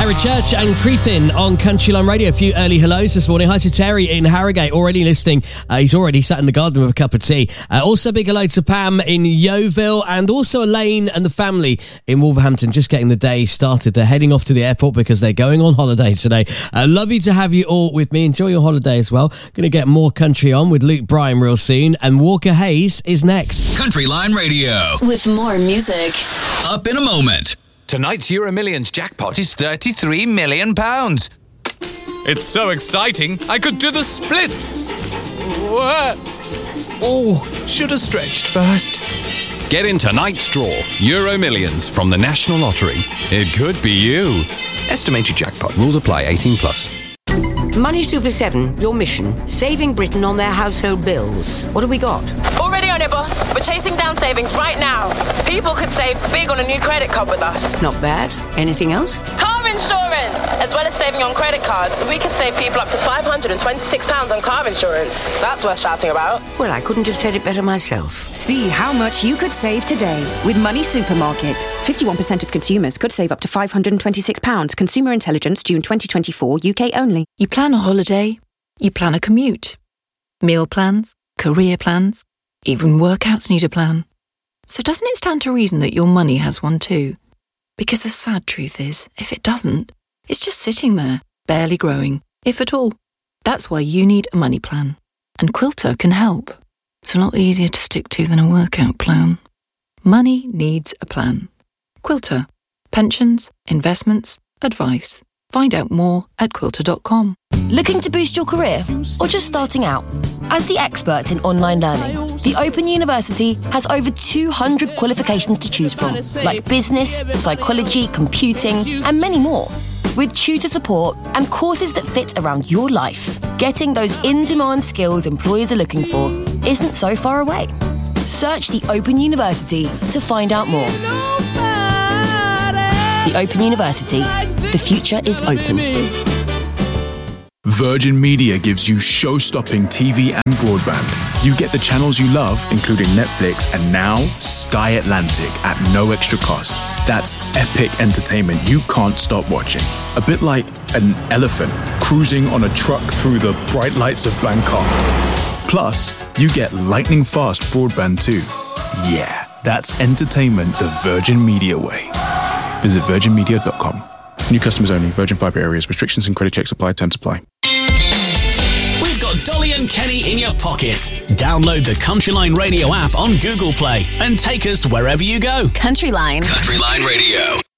Eric Church and Creepin' on Countryline Radio. A few early hellos this morning. Hi to Terry in Harrogate, already listening. He's already sat in the garden with a cup of tea. Also big hello to Pam in Yeovil, and also Elaine and the family in Wolverhampton, just getting the day started. They're heading off to the airport because they're going on holiday today. Lovely to have you all with me. Enjoy your holiday as well. Going to get more country on with Luke Bryan real soon, and Walker Hayes is next. Countryline Radio. With more music. Up in a moment. Tonight's Euro Millions jackpot is £33 million. It's so exciting, I could do the splits. What? Oh, should have stretched first. Get in tonight's draw, Euro Millions from the National Lottery. It could be you. Estimated jackpot. Rules apply. 18+. Money Super 7, your mission, saving Britain on their household bills. What have we got? Already on it, boss. We're chasing down savings right now. People could save big on a new credit card with us. Not bad. Anything else? Car insurance! As well as saving on credit cards, we could save people up to £526 on car insurance. That's worth shouting about. Well, I couldn't have said it better myself. See how much you could save today with Money Supermarket. 51% of consumers could save up to £526. Consumer Intelligence, June 2024, UK only. You plan a holiday, you plan a commute, meal plans, career plans, even workouts need a plan. So doesn't it stand to reason that your money has one too? Because the sad truth is, if it doesn't, it's just sitting there, barely growing, if at all. That's why you need a money plan. And Quilter can help. It's a lot easier to stick to than a workout plan. Money needs a plan. Quilter. Pensions, investments, advice. Find out more at quilter.com. Looking to boost your career or just starting out? As the experts in online learning, the Open University has over 200 qualifications to choose from, like business, psychology, computing, and many more. With tutor support and courses that fit around your life, getting those in-demand skills employers are looking for isn't so far away. Search the Open University to find out more. The Open University. The future is open. Virgin Media gives you show-stopping TV and broadband. You get the channels you love, including Netflix, and now Sky Atlantic at no extra cost. That's epic entertainment you can't stop watching. A bit like an elephant cruising on a truck through the bright lights of Bangkok. Plus, you get lightning-fast broadband too. Yeah, that's entertainment the Virgin Media way. Visit virginmedia.com. New customers only. Virgin Fibre areas. Restrictions and credit checks apply. Terms apply. We've got Dolly and Kenny in your pocket. Download the Countryline Radio app on Google Play and take us wherever you go. Countryline. Countryline Radio.